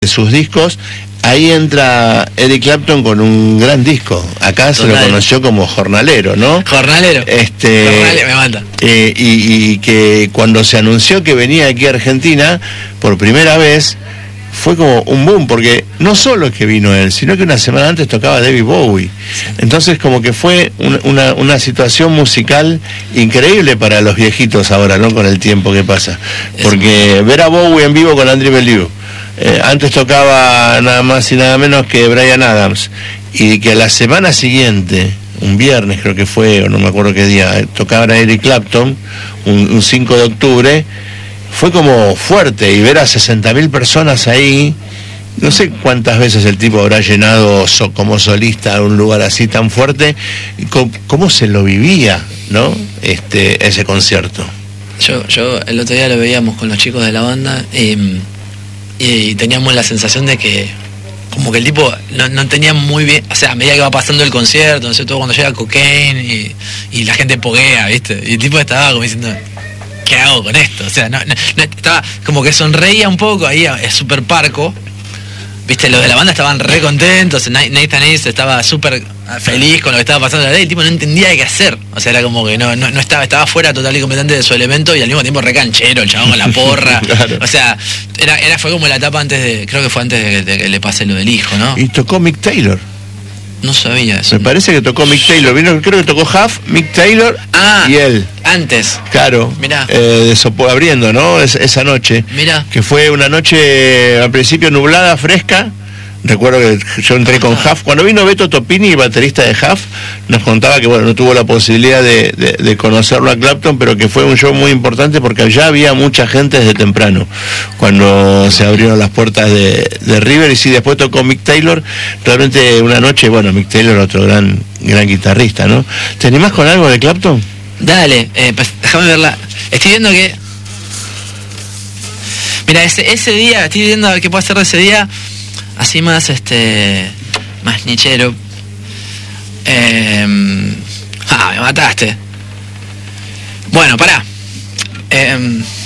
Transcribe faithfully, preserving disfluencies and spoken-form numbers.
de sus discos. Ahí entra Eric Clapton con un gran disco. Acá se lo conoció como Jornalero, ¿no? Jornalero. Este, Jornalero, me mata. Eh, y, y que cuando se anunció que venía aquí a Argentina, por primera vez, fue como un boom, porque no solo es que vino él, sino que una semana antes tocaba David Bowie. Entonces como que fue una, una, una situación musical increíble para los viejitos ahora, ¿no? Con el tiempo que pasa. Porque ver a Bowie en vivo con Andrew Bellew, Eh, antes tocaba nada más y nada menos que Bryan Adams, y que a la semana siguiente, un viernes creo que fue, o no me acuerdo qué día, eh, tocaba a Eric Clapton, un, un cinco de octubre, fue como fuerte, y ver a sesenta mil personas ahí, no sé cuántas veces el tipo habrá llenado so, como solista un lugar así tan fuerte, y cómo, cómo se lo vivía, ¿no? Este, ese concierto. Yo, yo el otro día lo veíamos con los chicos de la banda, eh, y teníamos la sensación de que como que el tipo no, no tenía muy bien, o sea, a medida que va pasando el concierto, no sé, todo cuando llega Cocaine y, y la gente poguea, ¿viste? Y el tipo estaba como diciendo, ¿qué hago con esto? O sea, no, no, no, estaba como que sonreía un poco, ahí es súper parco, ¿viste? Los de la banda estaban re contentos, Nathan Ace estaba súper feliz con lo que estaba pasando, el tipo no entendía qué hacer, o sea, era como que no, no, no estaba, estaba fuera total y completamente de su elemento, y al mismo tiempo re canchero, el chabón con la porra, claro. O sea, era, era, fue como la etapa antes de, creo que fue antes de, de que le pase lo del hijo, ¿no? Y tocó Mick Taylor. No sabía eso. Me parece que tocó Mick Taylor, vino, creo que tocó Huff, Mick Taylor ah, y él. Antes. Claro. Mirá. Eh, de Sopo, abriendo, ¿no? Es, esa noche. Mirá. Que fue una noche al principio nublada, fresca. Recuerdo que yo entré con Huff. Cuando vino Beto Topini, baterista de Huff, nos contaba que bueno, no tuvo la posibilidad de, de, de conocerlo a Clapton, pero que fue un show muy importante porque ya había mucha gente desde temprano, cuando se abrieron las puertas de, de River. Y sí, después tocó Mick Taylor, realmente una noche, bueno, Mick Taylor, otro gran, gran guitarrista, ¿no? ¿Te animás con algo de Clapton? Dale, eh, pues déjame verla. Estoy viendo que... Mira, ese, ese día, estoy viendo a ver qué puedo hacer de ese día... Así más, este, más nichero. Eh, ah, me mataste. Bueno, pará. Eh,